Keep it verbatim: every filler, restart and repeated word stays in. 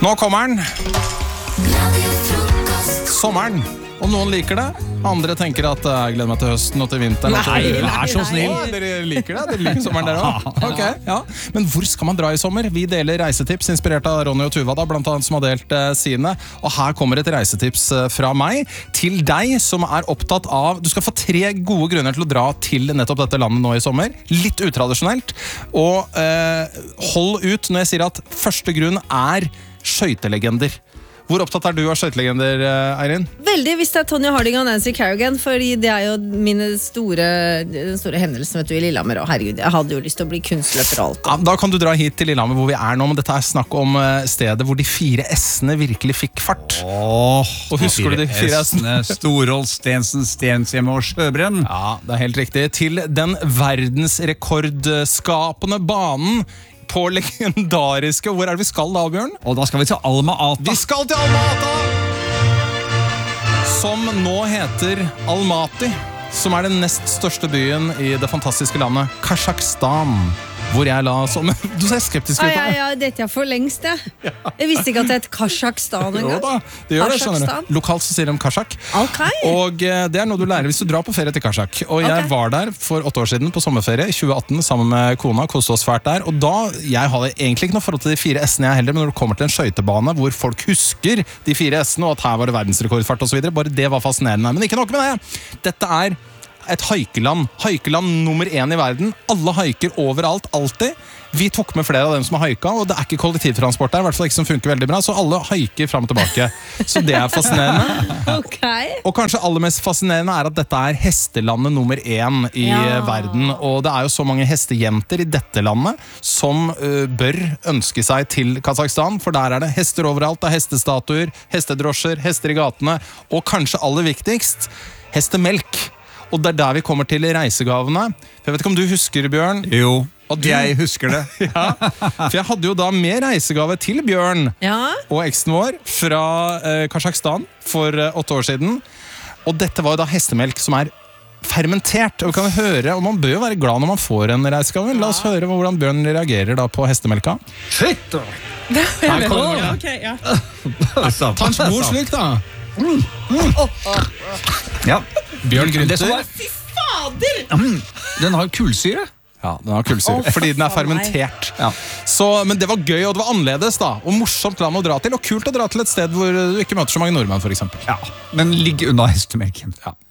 Nå kommer den. Sommeren. Og noen liker det. Andre tenker at jeg gleder meg til høsten og til vinteren. Nei, vær så snill. Å, dere liker det? Dere liker sommeren der også? Ok, ja. Men hvor skal man dra i sommer? Vi deler reisetips, inspirert av Ronny og Tuva da, blant annet, som har delt eh, sine. Og her kommer et reisetips eh, fra meg til deg som er opptatt av... Du skal få tre gode grunner til å dra til nettopp dette landet nå i sommer. Litt utradisjonelt. Og eh, hold ut når jeg sier at første grunn er skøytelegender. Hvor opptatt er du av skøytelegender, Eirin? Veldig, hvis det er Tonya Harding og Nancy Kerrigan, fordi det er jo mine store, den store hendelsen vet du, i Lillehammer. Og herregud, jeg hadde jo lyst til å bli kunstløper og alt. Ja, da kan du dra hit til Lillehammer hvor vi er nå, men dette er snakk om stedet hvor de fire S-ene virkelig fikk fart. Åh, og husker du de fire S-ene? Storholt, Stensen, Stensjem og Sjøbrenn. Ja, det er helt riktig. Til den verdensrekordskapende banen på legendariske... Hvor er det vi skal da, Bjørn? Og da skal vi til Alma Ata. Vi skal til Alma Ata! Som nå heter Almaty, som er den nest største byen i det fantastiske landet Kasakhstan. Hvor jeg la sånn... Du ser skeptisk ut. Ja, ja, ja, dette er for lengst, jeg. Jeg visste ikke at det het Kasakhstan en gang. Jo da, det gjør det, skjønner du. Lokalt så sier de Kasak. Okay. Og det er noe du lærer hvis du drar på ferie til Kasak. Og jeg okay. var der for åtte år siden på sommerferie i tjue atten sammen med kona, koste oss fælt der. Og da, jeg hadde egentlig ikke noe forhold til de fire S-ene jeg heller, men når du kommer til en skøytebane hvor folk husker de fire S-ene, og at her var det verdensrekordfart og så videre, bare det var fascinerende. Men ikke nok med det. Dette er et haikeland. Haikeland nummer én i verden. Alle haiker overalt, alltid. Vi tok med flere av dem som har haika, og det er ikke kollektivtransport der, i hvert fall ikke som funker veldig bra, så alle haiker frem og tilbake. Så det er fascinerende. Okay. Og kanskje aller mest fascinerende er at dette er hestelandet nummer én i ja. verden, og det er jo så mange hestejenter i dette landet som uh, bør ønske seg til Kasakhstan, for der er det hester overalt, det er hestestatuer, hestedrosjer, hester i gatene, og kanskje aller viktigst, hestemelk. Og det er der vi kommer til reisegavene. Jeg vet ikke om du husker, Bjørn? Jo, du... jeg husker det. Ja, for jeg hadde jo da med reisegave til Bjørn ja. og eksen vår fra eh, Kasakhstan for eh, åtte år siden. Og dette var jo da hestemelk som er fermentert. Og vi kan høre, og man bør jo være glad når man får en reisegave. La oss høre hvordan Bjørn reagerer da på hestemelka. Shit da! Her kommer det. Okay, ja. Ta en god sluk da. Mm. Mm. Ja. Bjørn Grünter. Fy fader! Mm. Den har kullsyre. Ja, den har kullsyre, oh, fordi den er fermentert. Ja. Så, men det var gøy, og det var annerledes da. Og morsomt land å dra til, og kult å dra til et sted hvor du ikke møter så mange nordmenn, for eksempel. Ja, men ligg unna hestemelken. Ja.